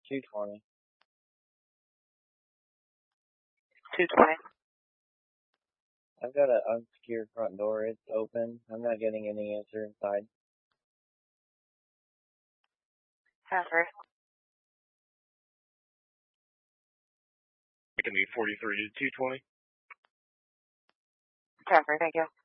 220. 220. I've got an unsecured front door. It's open. I'm not getting any answer inside. 10-3. It can be 43 to 220. 10-3, thank you.